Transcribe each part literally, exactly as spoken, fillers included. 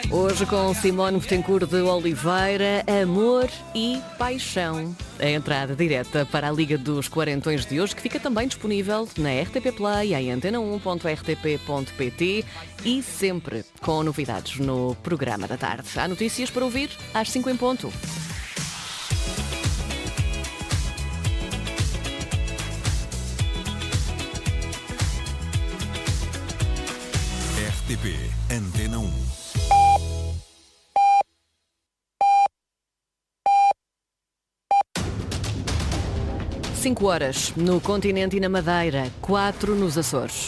Hoje com Simone Betancourt de Oliveira, Amor e Paixão. A entrada direta para a Liga dos Quarentões de hoje, que fica também disponível na R T P Play, em antena um ponto r t p ponto p t e sempre com novidades no programa da tarde. Há notícias para ouvir às cinco em ponto. R T P Antena um. cinco horas no continente e na Madeira, quatro nos Açores.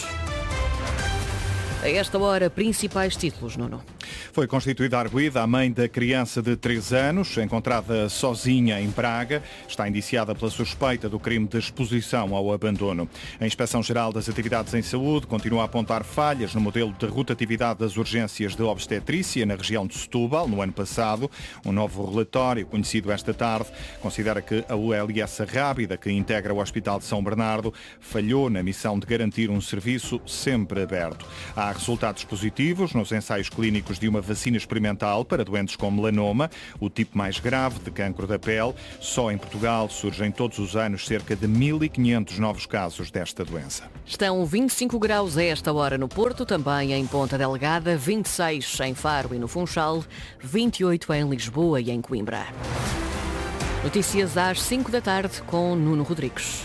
A esta hora, principais títulos, Nuno. Foi constituída a arguida, a mãe da criança de três anos, encontrada sozinha em Braga. Está indiciada pela suspeita do crime de exposição ao abandono. A Inspeção-Geral das Atividades em Saúde continua a apontar falhas no modelo de rotatividade das urgências de obstetrícia na região de Setúbal, no ano passado. Um novo relatório, conhecido esta tarde, considera que a U L S Rábida, que integra o Hospital de São Bernardo, falhou na missão de garantir um serviço sempre aberto. Há resultados positivos nos ensaios clínicos de uma vacina experimental para doentes com melanoma, o tipo mais grave de cancro da pele. Só em Portugal surgem todos os anos cerca de mil e quinhentos novos casos desta doença. Estão vinte e cinco graus a esta hora no Porto, também em Ponta Delgada, vinte e seis em Faro e no Funchal, vinte e oito em Lisboa e em Coimbra. Notícias às cinco da tarde com Nuno Rodrigues.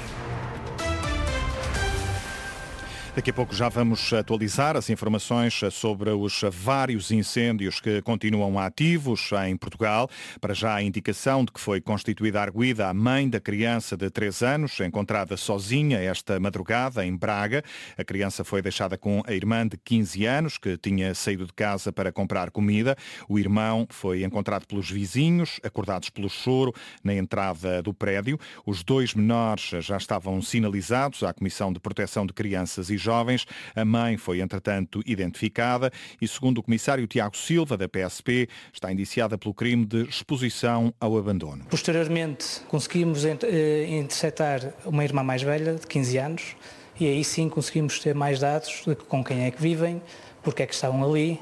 Daqui a pouco já vamos atualizar as informações sobre os vários incêndios que continuam ativos em Portugal. Para já a indicação de que foi constituída a arguida a mãe da criança de três anos, encontrada sozinha esta madrugada em Braga. A criança foi deixada com a irmã de quinze anos, que tinha saído de casa para comprar comida. O irmão foi encontrado pelos vizinhos, acordados pelo choro, na entrada do prédio. Os dois menores já estavam sinalizados à Comissão de Proteção de Crianças e Jovens. A mãe foi, entretanto, identificada e, segundo o comissário Tiago Silva, da P S P, está indiciada pelo crime de exposição ao abandono. Posteriormente, conseguimos interceptar uma irmã mais velha, de quinze anos, e aí sim conseguimos ter mais dados de com quem é que vivem, porque é que estavam ali,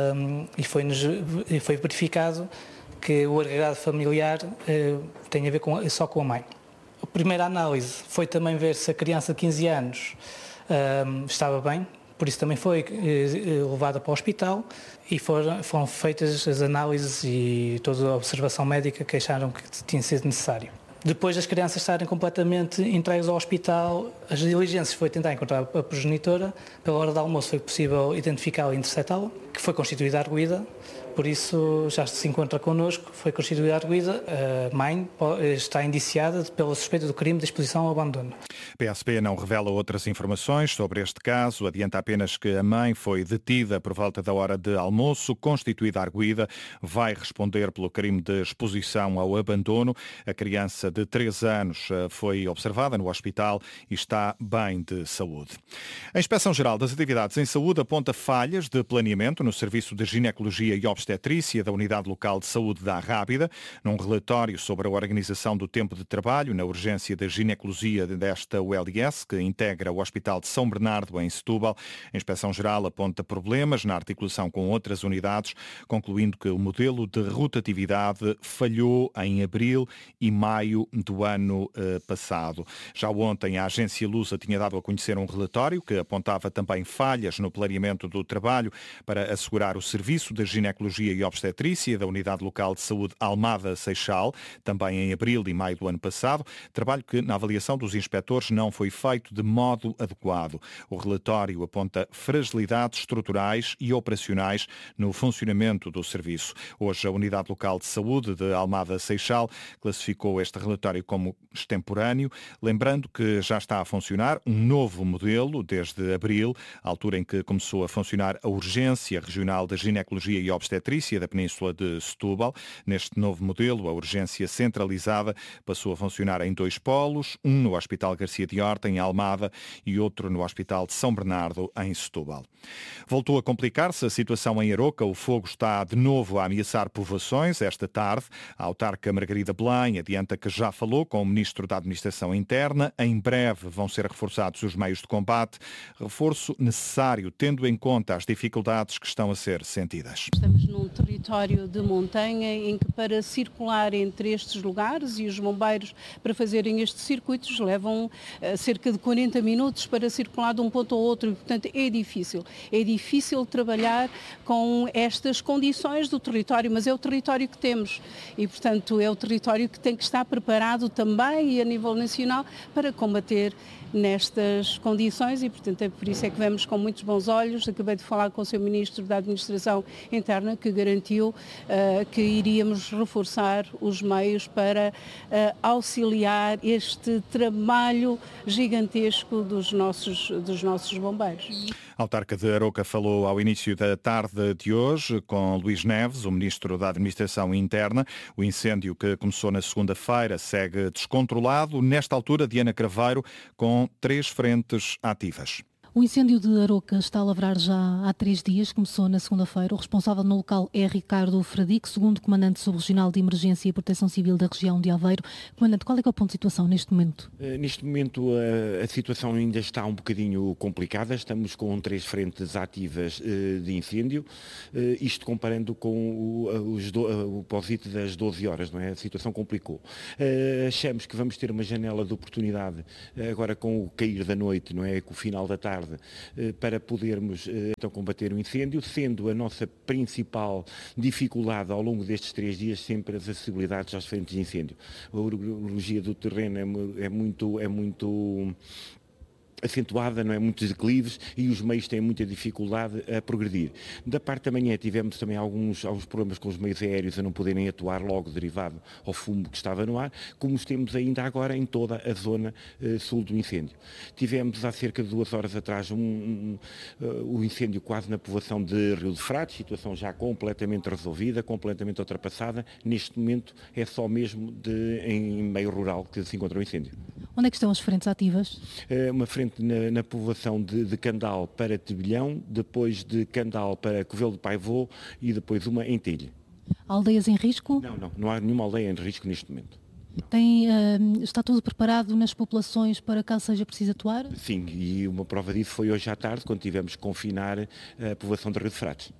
e foi, foi verificado que o agregado familiar tem a ver com, só com a mãe. A primeira análise foi também ver se a criança de quinze anos Um, estava bem, por isso também foi eh, levada para o hospital e foram, foram feitas as análises e toda a observação médica que acharam que tinha sido necessário. Depois das crianças estarem completamente entregues ao hospital, as diligências foi tentar encontrar a progenitora. Pela hora do almoço foi possível identificá-la e interceptá-la, que foi constituída a arguida. Por isso já se encontra connosco, foi constituída a arguida. A mãe está indiciada pela suspeita do crime de exposição ao abandono. A P S P não revela outras informações sobre este caso, adianta apenas que a mãe foi detida por volta da hora de almoço, constituída a arguida, vai responder pelo crime de exposição ao abandono. A criança de três anos foi observada no hospital e está bem de saúde. A Inspeção-Geral das Atividades em Saúde aponta falhas de planeamento no Serviço de Ginecologia e Obstetrícia da Unidade Local de Saúde da Rábida. Num relatório sobre a organização do tempo de trabalho na urgência da ginecologia desta U L S, que integra o Hospital de São Bernardo, em Setúbal, a Inspeção-Geral aponta problemas na articulação com outras unidades, concluindo que o modelo de rotatividade falhou em abril e maio do ano eh, passado. Já ontem a Agência Lusa tinha dado a conhecer um relatório que apontava também falhas no planeamento do trabalho para assegurar o serviço de ginecologia e obstetrícia da Unidade Local de Saúde Almada Seixal, também em abril e maio do ano passado, trabalho que, na avaliação dos inspectores, não foi feito de modo adequado. O relatório aponta fragilidades estruturais e operacionais no funcionamento do serviço. Hoje, a Unidade Local de Saúde de Almada Seixal classificou este relatório como extemporâneo, lembrando que já está a funcionar um novo modelo desde abril, altura em que começou a funcionar a Urgência Regional da Ginecologia e Obstetrícia da Península de Setúbal. Neste novo modelo, a urgência centralizada passou a funcionar em dois polos, um no Hospital Garcia de Horta, em Almada, e outro no Hospital de São Bernardo, em Setúbal. Voltou a complicar-se a situação em Aroca. O fogo está de novo a ameaçar povoações esta tarde. A autarca Margarida Belém adianta que já falou com o Ministro da Administração Interna. Em breve vão ser reforçados os meios de combate, reforço necessário tendo em conta as dificuldades que estão a ser sentidas. Estamos num território de montanha em que para circular entre estes lugares e os bombeiros para fazerem estes circuitos levam uh, cerca de quarenta minutos para circular de um ponto ao outro e, portanto, é difícil. É difícil trabalhar com estas condições do território, mas é o território que temos e, portanto, é o território que tem que estar preparado também e a nível nacional para combater nestas condições e, portanto, é por isso é que vemos com muitos bons olhos. Acabei de falar com o seu Ministro da Administração Interna que garantiu uh, que iríamos reforçar os meios para uh, auxiliar este trabalho gigantesco dos nossos, dos nossos bombeiros. A autarca de Aroca falou ao início da tarde de hoje com Luís Neves, o Ministro da Administração Interna. O incêndio que começou na segunda-feira segue descontrolado. Nesta altura, Diana Craveiro, com três frentes ativas. O incêndio de Aroca está a lavrar já há três dias, começou na segunda-feira. O responsável no local é Ricardo Fradique, segundo comandante subregional de Emergência e Proteção Civil da região de Aveiro. Comandante, qual é que é o ponto de situação neste momento? Uh, neste momento a, a situação ainda está um bocadinho complicada. Estamos com três frentes ativas uh, de incêndio, uh, isto comparando com o, os do, uh, o pós-it das doze horas, não é? A situação complicou. Uh, achamos que vamos ter uma janela de oportunidade uh, agora com o cair da noite, não é? Com o final da tarde, para podermos então combater o incêndio, sendo a nossa principal dificuldade ao longo destes três dias sempre as acessibilidades às frentes de incêndio. A orografia do terreno é, é muito... É muito acentuada, não é? Muitos declives e os meios têm muita dificuldade a progredir. Da parte da manhã tivemos também alguns, alguns problemas com os meios aéreos a não poderem atuar logo derivado ao fumo que estava no ar, como os temos ainda agora em toda a zona uh, sul do incêndio. Tivemos há cerca de duas horas atrás um, um, uh, um incêndio quase na povoação de Rio de Frades, situação já completamente resolvida, completamente ultrapassada. Neste momento é só mesmo de, em meio rural que se encontra o incêndio. Onde é que estão as frentes ativas? Uh, uma frente Na, na povoação de, de Candal para Tebilhão, depois de Candal para Covelo de Paivô e depois uma em Telha. Aldeias em risco? Não, não, não há nenhuma aldeia em risco neste momento. Tem, uh, está tudo preparado nas populações para caso seja preciso atuar? Sim, e uma prova disso foi hoje à tarde, quando tivemos que confinar a povoação de Rio de Frades.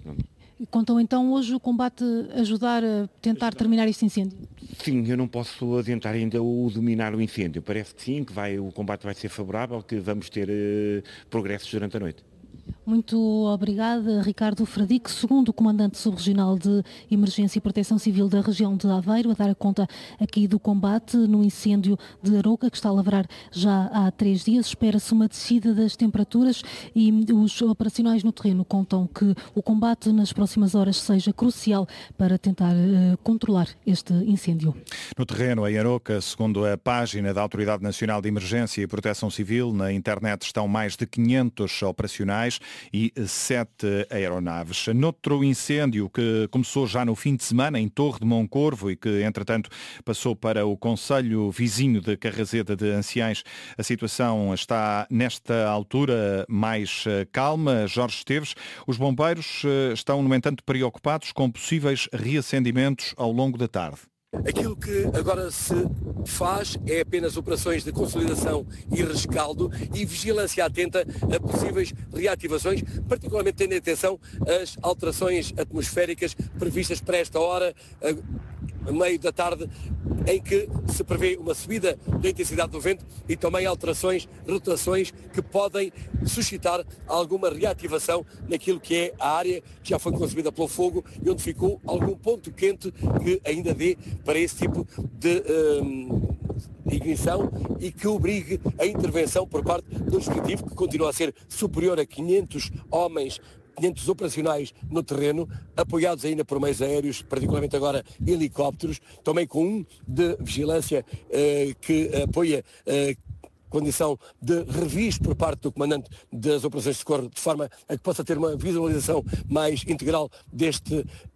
Contam então hoje o combate ajudar a tentar terminar este incêndio? Sim, eu não posso adiantar ainda o dominar o incêndio. Parece que sim, que vai, o combate vai ser favorável, que vamos ter uh, progressos durante a noite. Muito obrigada, Ricardo Fradique, segundo o comandante subregional de Emergência e Proteção Civil da região de Aveiro, a dar conta aqui do combate no incêndio de Aroca, que está a lavrar já há três dias. Espera-se uma descida das temperaturas e os operacionais no terreno contam que o combate nas próximas horas seja crucial para tentar uh, controlar este incêndio. No terreno, em Aroca, segundo a página da Autoridade Nacional de Emergência e Proteção Civil, na internet estão mais de quinhentos operacionais e sete aeronaves. Noutro incêndio que começou já no fim de semana em Torre de Moncorvo e que, entretanto, passou para o concelho vizinho de Carrazeda de Anciães, a situação está, nesta altura, mais calma. Jorge Esteves, os bombeiros estão, no entanto, preocupados com possíveis reacendimentos ao longo da tarde. Aquilo que agora se faz é apenas operações de consolidação e rescaldo e vigilância atenta a possíveis reativações, particularmente tendo em atenção as alterações atmosféricas previstas para esta hora, a meio da tarde, em que se prevê uma subida da intensidade do vento e também alterações, rotações que podem suscitar alguma reativação naquilo que é a área que já foi consumida pelo fogo e onde ficou algum ponto quente que ainda dê para esse tipo de um, ignição e que obrigue a intervenção por parte do dispositivo, que continua a ser superior a quinhentos homens, quinhentos operacionais no terreno, apoiados ainda por meios aéreos, particularmente agora helicópteros, também com um de vigilância eh, que apoia eh, condição de revisto por parte do comandante das operações de socorro, de forma a que possa ter uma visualização mais integral deste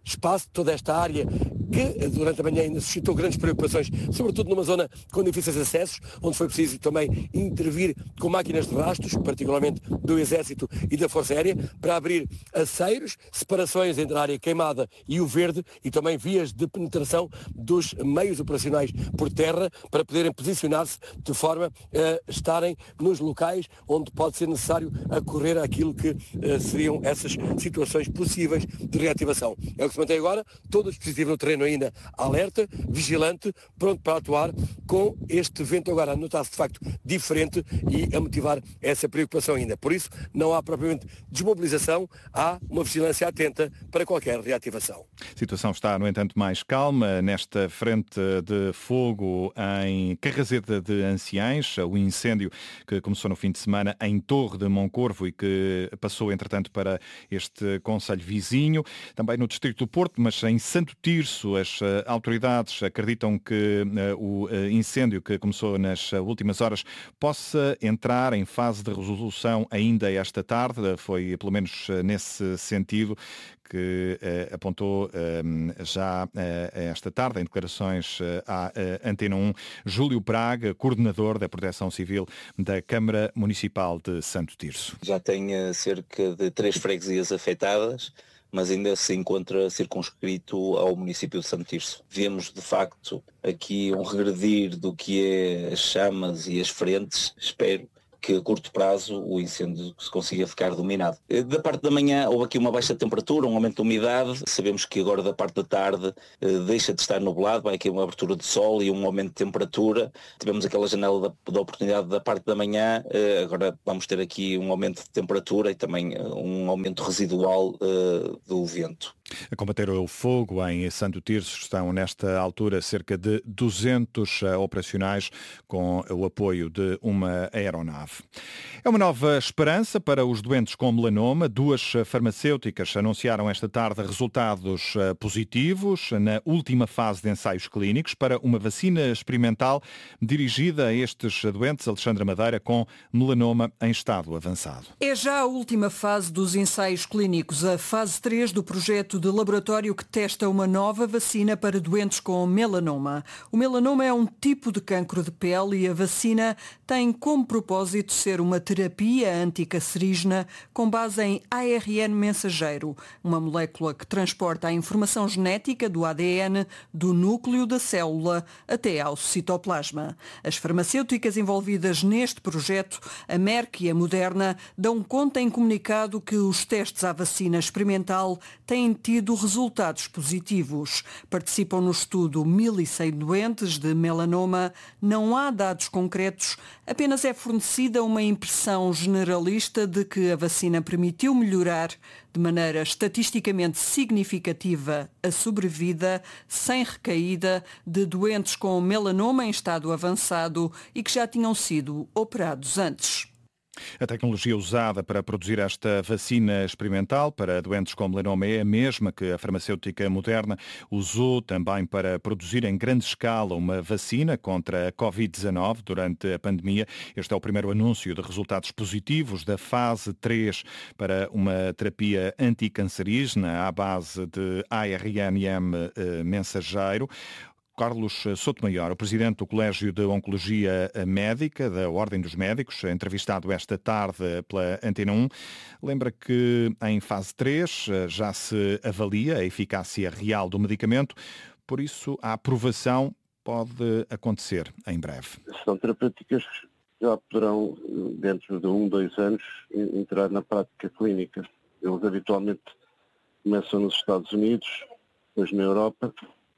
espaço, toda esta área que durante a manhã ainda suscitou grandes preocupações, sobretudo numa zona com difíceis acessos, onde foi preciso também intervir com máquinas de rastros, particularmente do Exército e da Força Aérea, para abrir aceiros, separações entre a área queimada e o verde e também vias de penetração dos meios operacionais por terra para poderem posicionar-se de forma a estarem nos locais onde pode ser necessário acorrer àquilo que uh, seriam essas situações possíveis de reativação. É o que se mantém agora, todo o dispositivo no terreno ainda alerta, vigilante, pronto para atuar com este vento agora a notar-se de facto diferente e a motivar essa preocupação ainda. Por isso, não há propriamente desmobilização, há uma vigilância atenta para qualquer reativação. A situação está, no entanto, mais calma nesta frente de fogo em Carrazeda de Anciães, o incêndio que começou no fim de semana em Torre de Moncorvo e que passou, entretanto, para este concelho vizinho, também no distrito do Porto, mas em Santo Tirso. As autoridades acreditam que o incêndio que começou nas últimas horas possa entrar em fase de resolução ainda esta tarde. Foi, pelo menos nesse sentido, que eh, apontou eh, já eh, esta tarde, em declarações eh, à eh, Antena um, Júlio Praga, coordenador da Proteção Civil da Câmara Municipal de Santo Tirso. Já tem eh, cerca de três freguesias afetadas, mas ainda se encontra circunscrito ao município de Santo Tirso. Vemos, de facto, aqui um regredir do que é as chamas e as frentes. Espero que a curto prazo o incêndio se consiga ficar dominado. Da parte da manhã houve aqui uma baixa temperatura, um aumento de umidade. Sabemos que agora da parte da tarde eh, deixa de estar nublado, vai aqui uma abertura de sol e um aumento de temperatura. Tivemos aquela janela da, da oportunidade da parte da manhã, eh, agora vamos ter aqui um aumento de temperatura e também eh, um aumento residual eh, do vento. A combater o fogo em Santo Tirso estão nesta altura cerca de duzentos operacionais com o apoio de uma aeronave. É uma nova esperança para os doentes com melanoma. Duas farmacêuticas anunciaram esta tarde resultados positivos na última fase de ensaios clínicos para uma vacina experimental dirigida a estes doentes. Alexandra Madeira, com melanoma em estado avançado. É já a última fase dos ensaios clínicos, a fase três do projeto de laboratório que testa uma nova vacina para doentes com melanoma. O melanoma é um tipo de cancro de pele e a vacina tem como propósito ser uma terapia anticancerígena com base em A R N mensageiro, uma molécula que transporta a informação genética do A D N do núcleo da célula até ao citoplasma. As farmacêuticas envolvidas neste projeto, a Merck e a Moderna, dão conta em comunicado que os testes à vacina experimental têm tido resultados positivos. Participam no estudo mil e cem doentes de melanoma. Não há dados concretos, apenas é fornecida uma impressão generalista de que a vacina permitiu melhorar de maneira estatisticamente significativa a sobrevida sem recaída de doentes com melanoma em estado avançado e que já tinham sido operados antes. A tecnologia usada para produzir esta vacina experimental para doentes com melanoma é a mesma que a farmacêutica Moderna usou também para produzir em grande escala uma vacina contra a covid dezanove durante a pandemia. Este é o primeiro anúncio de resultados positivos da fase três para uma terapia anticancerígena à base de A R N M mensageiro. Carlos Sotomayor, o presidente do Colégio de Oncologia Médica da Ordem dos Médicos, entrevistado esta tarde pela Antena um, lembra que em fase três já se avalia a eficácia real do medicamento, por isso a aprovação pode acontecer em breve. São terapêuticas que já poderão, dentro de um, dois anos, entrar na prática clínica. Eles habitualmente começam nos Estados Unidos, depois na Europa,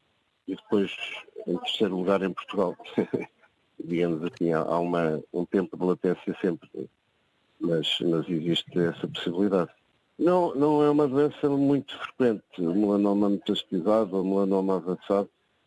e depois, em terceiro lugar, em Portugal. Digamos assim, há uma, um tempo de latência sempre, mas, mas existe essa possibilidade. Não, não é uma doença muito frequente, o melanoma metastasizado ou melanoma avançado,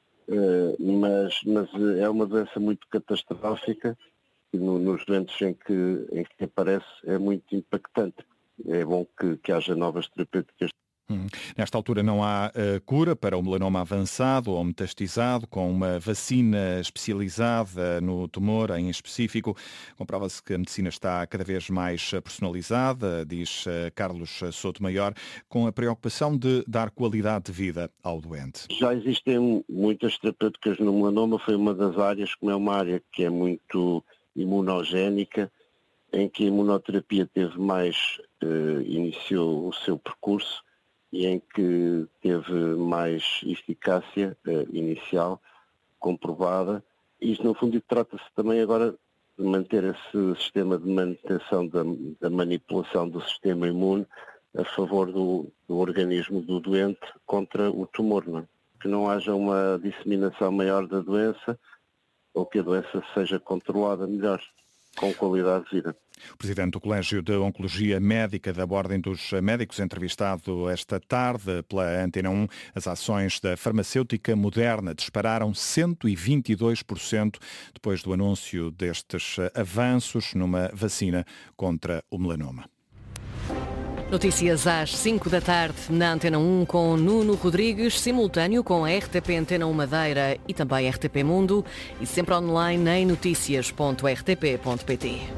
mas, mas é uma doença muito catastrófica e no, nos doentes em que, em que aparece é muito impactante. É bom que, que haja novas terapêuticas. Hum. Nesta altura não há uh, cura para o melanoma avançado ou metastizado, com uma vacina especializada no tumor em específico. Comprova-se que a medicina está cada vez mais personalizada, diz uh, Carlos Souto-Maior, com a preocupação de dar qualidade de vida ao doente. Já existem muitas terapêuticas no melanoma, foi uma das áreas, como é uma área que é muito imunogénica, em que a imunoterapia teve mais, eh, iniciou o seu percurso e em que teve mais eficácia eh, inicial comprovada. Isto, no fundo, trata-se também agora de manter esse sistema de manutenção da, da manipulação do sistema imune a favor do, do organismo do doente contra o tumor, não é? Que não haja uma disseminação maior da doença ou que a doença seja controlada melhor, com qualidade de vida. O presidente do Colégio de Oncologia Médica da Ordem dos Médicos, entrevistado esta tarde pela Antena um, as ações da farmacêutica Moderna dispararam cento e vinte e dois por cento depois do anúncio destes avanços numa vacina contra o melanoma. Notícias às cinco da tarde na Antena um com Nuno Rodrigues, simultâneo com a R T P Antena um Madeira e também R T P Mundo e sempre online em notícias ponto r t p ponto p t.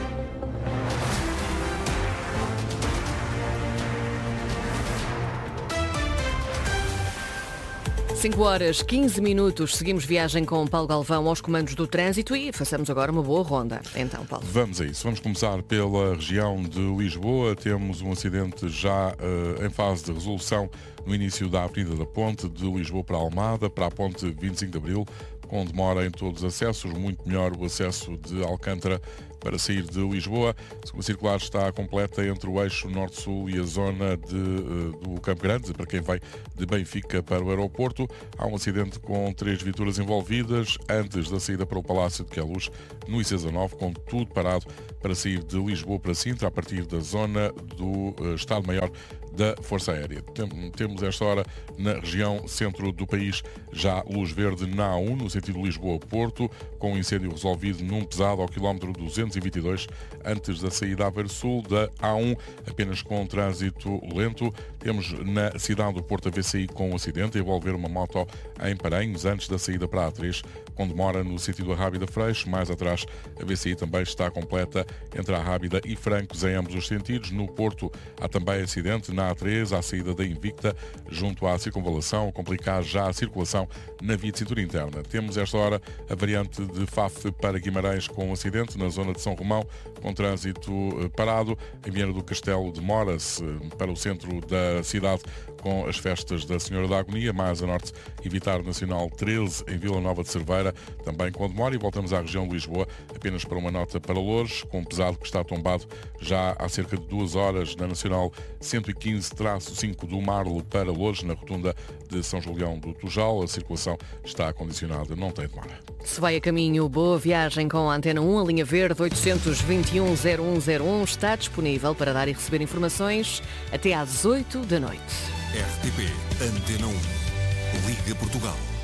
cinco horas, quinze minutos, seguimos viagem com Paulo Galvão aos comandos do trânsito e façamos agora uma boa ronda. Então, Paulo. Vamos a isso. Vamos começar pela região de Lisboa. Temos um acidente já uh, em fase de resolução no início da Avenida da Ponte, de Lisboa para Almada, para a Ponte vinte e cinco de Abril, com demora em todos os acessos, muito melhor o acesso de Alcântara para sair de Lisboa. A segunda circular está completa entre o eixo norte-sul e a zona de, do Campo Grande, para quem vai de Benfica para o aeroporto. Há um acidente com três viaturas envolvidas antes da saída para o Palácio de Queluz, no I C dezanove, com tudo parado para sair de Lisboa para Sintra, a partir da zona do uh, Estado-Maior da Força Aérea. Temos esta hora na região centro do país já luz verde na A um, no sentido Lisboa-Porto, com um incêndio resolvido num pesado ao quilómetro duzentos e vinte e dois, antes da saída a Aveiro Sul da A um, apenas com trânsito lento. Temos na cidade do Porto a V C I com um acidente a envolver uma moto em Paranhos, antes da saída para a A três, com demora no sentido Arrábida-Freixo. Mais atrás, a V C I também está completa entre a Arrábida e Francos, em ambos os sentidos. No Porto há também acidente na A três, à saída da Invicta, junto à circunvalação, a complicar já a circulação na via de cintura interna. Temos esta hora a variante de Faf para Guimarães com um acidente na zona de São Romão, com trânsito parado. Em Viana do Castelo demora-se para o centro da cidade com as festas da Senhora da Agonia. Mais a norte, evitar Nacional treze em Vila Nova de Cerveira, também com demora. E voltamos à região de Lisboa, apenas para uma nota para Loures, com um pesado que está tombado já há cerca de duas horas na Nacional cento e quinze traço cinco do Marlo para Loures, na rotunda de São Julião do Tujal. A circulação está condicionada, não tem demora. Se vai a caminho, boa viagem com a Antena um, a linha verde oitocentos e vinte e um zero um zero um está disponível para dar e receber informações até às oito da noite. R T P Antena um. Liga Portugal.